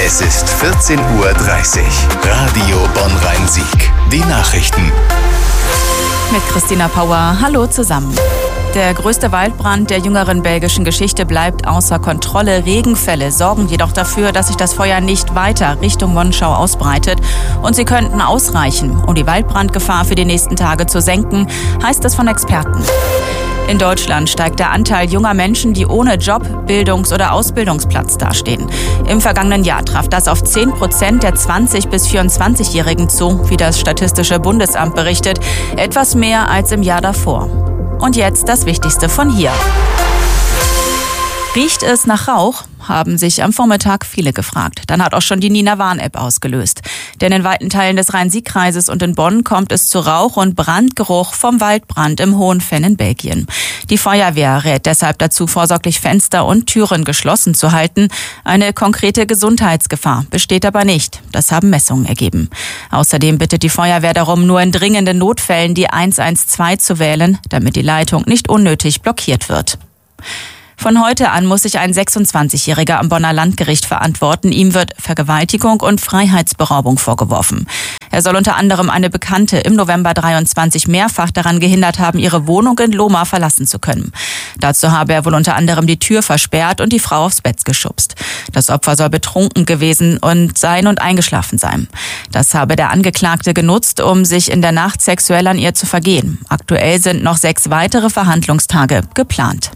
Es ist 14:30 Uhr. Radio Bonn-Rhein-Sieg. Die Nachrichten. Mit Christina Pauer. Hallo zusammen. Der größte Waldbrand der jüngeren belgischen Geschichte bleibt außer Kontrolle. Regenfälle sorgen jedoch dafür, dass sich das Feuer nicht weiter Richtung Monschau ausbreitet. Und sie könnten ausreichen, um die Waldbrandgefahr für die nächsten Tage zu senken, heißt es von Experten. In Deutschland steigt der Anteil junger Menschen, die ohne Job, Bildungs- oder Ausbildungsplatz dastehen. Im vergangenen Jahr traf das auf 10% der 20- bis 24-Jährigen zu, wie das Statistische Bundesamt berichtet. Etwas mehr als im Jahr davor. Und jetzt das Wichtigste von hier. Riecht es nach Rauch? Haben sich am Vormittag viele gefragt. Dann hat auch schon die Nina Warn-App ausgelöst. Denn in weiten Teilen des Rhein-Sieg-Kreises und in Bonn kommt es zu Rauch- und Brandgeruch vom Waldbrand im Hohenfenn in Belgien. Die Feuerwehr rät deshalb dazu, vorsorglich Fenster und Türen geschlossen zu halten. Eine konkrete Gesundheitsgefahr besteht aber nicht. Das haben Messungen ergeben. Außerdem bittet die Feuerwehr darum, nur in dringenden Notfällen die 112 zu wählen, damit die Leitung nicht unnötig blockiert wird. Von heute an muss sich ein 26-Jähriger am Bonner Landgericht verantworten. Ihm wird Vergewaltigung und Freiheitsberaubung vorgeworfen. Er soll unter anderem eine Bekannte im November 23 mehrfach daran gehindert haben, ihre Wohnung in Lohmar verlassen zu können. Dazu habe er wohl unter anderem die Tür versperrt und die Frau aufs Bett geschubst. Das Opfer soll betrunken gewesen sein und eingeschlafen sein. Das habe der Angeklagte genutzt, um sich in der Nacht sexuell an ihr zu vergehen. Aktuell sind noch 6 weitere Verhandlungstage geplant.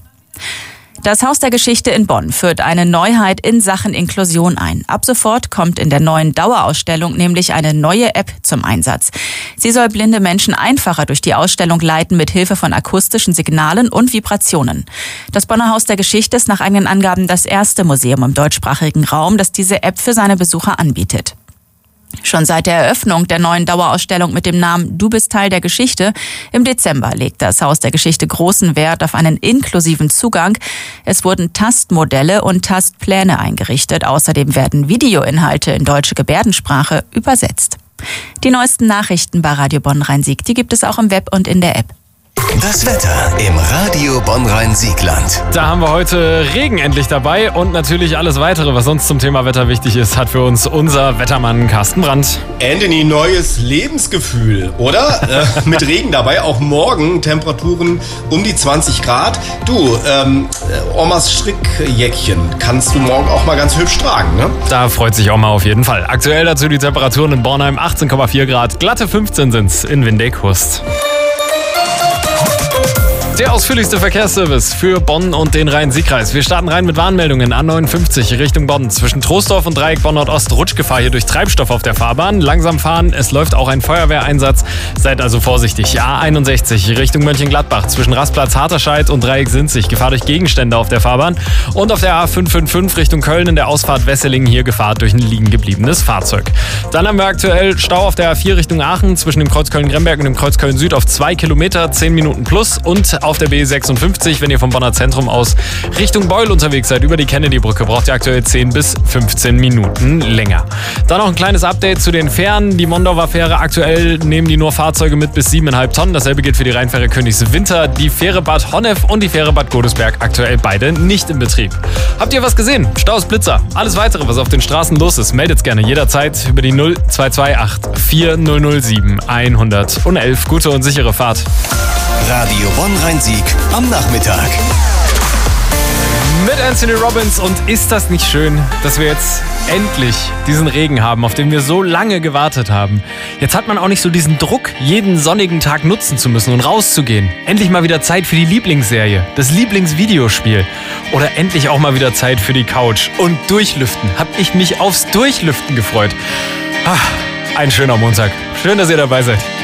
Das Haus der Geschichte in Bonn führt eine Neuheit in Sachen Inklusion ein. Ab sofort kommt in der neuen Dauerausstellung nämlich eine neue App zum Einsatz. Sie soll blinde Menschen einfacher durch die Ausstellung leiten mit Hilfe von akustischen Signalen und Vibrationen. Das Bonner Haus der Geschichte ist nach eigenen Angaben das erste Museum im deutschsprachigen Raum, das diese App für seine Besucher anbietet. Schon seit der Eröffnung der neuen Dauerausstellung mit dem Namen Du bist Teil der Geschichte im Dezember legt das Haus der Geschichte großen Wert auf einen inklusiven Zugang. Es wurden Tastmodelle und Tastpläne eingerichtet. Außerdem werden Videoinhalte in deutsche Gebärdensprache übersetzt. Die neuesten Nachrichten bei Radio Bonn-Rhein-Sieg, die gibt es auch im Web und in der App. Das Wetter im Radio Bonn-Rhein-Siegland. Da haben wir heute Regen endlich dabei und natürlich alles weitere, was sonst zum Thema Wetter wichtig ist, hat für uns unser Wettermann Carsten Brandt. Anthony, neues Lebensgefühl, oder? Mit Regen dabei, auch morgen Temperaturen um die 20 Grad. Du, Omas Strickjäckchen kannst du morgen auch mal ganz hübsch tragen, ne? Da freut sich Oma auf jeden Fall. Aktuell dazu die Temperaturen in Bornheim 18,4 Grad, glatte 15 sind's in Windeck-Hust. Der ausführlichste Verkehrsservice für Bonn und den Rhein-Sieg-Kreis. Wir starten rein mit Warnmeldungen. A59 Richtung Bonn. Zwischen Troisdorf und Dreieck Bonn-Nordost Rutschgefahr hier durch Treibstoff auf der Fahrbahn. Langsam fahren, es läuft auch ein Feuerwehreinsatz. Seid also vorsichtig. A61 Richtung Mönchengladbach. Zwischen Rastplatz Harterscheid und Dreieck Sinzig. Gefahr durch Gegenstände auf der Fahrbahn. Und auf der A555 Richtung Köln in der Ausfahrt Wesseling hier Gefahr durch ein liegen gebliebenes Fahrzeug. Dann haben wir aktuell Stau auf der A4 Richtung Aachen zwischen dem Kreuz Köln-Gremberg und dem Kreuz Köln-Süd auf 2 Kilometer, 10 Minuten plus. Und auf der B56, wenn ihr vom Bonner Zentrum aus Richtung Beul unterwegs seid, über die Kennedy-Brücke, braucht ihr aktuell 10 bis 15 Minuten länger. Dann noch ein kleines Update zu den Fähren. Die Mondauer Fähre, aktuell nehmen die nur Fahrzeuge mit bis 7,5 Tonnen. Dasselbe gilt für die Rheinfähre Königswinter, die Fähre Bad Honnef und die Fähre Bad Godesberg, aktuell beide nicht in Betrieb. Habt ihr was gesehen? Staus, Blitzer, alles weitere, was auf den Straßen los ist, meldet's gerne jederzeit über die 0228 4007 111. Gute und sichere Fahrt. Radio Bonn-Rhein-Sieg am Nachmittag. Mit Anthony Robbins. Und ist das nicht schön, dass wir jetzt endlich diesen Regen haben, auf den wir so lange gewartet haben? Jetzt hat man auch nicht so diesen Druck, jeden sonnigen Tag nutzen zu müssen und rauszugehen. Endlich mal wieder Zeit für die Lieblingsserie, das Lieblingsvideospiel. Oder endlich auch mal wieder Zeit für die Couch. Und Durchlüften. Hab ich mich aufs Durchlüften gefreut. Ein schöner Montag. Schön, dass ihr dabei seid.